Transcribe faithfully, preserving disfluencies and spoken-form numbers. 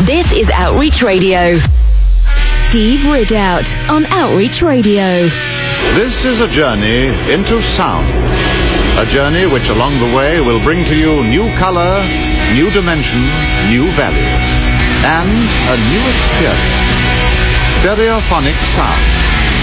This is Outreach Radio. Steve Ridout on Outreach Radio. This is a journey into sound. A journey which along the way will bring to you new color, new dimension, new values, and a new experience. Stereophonic sound.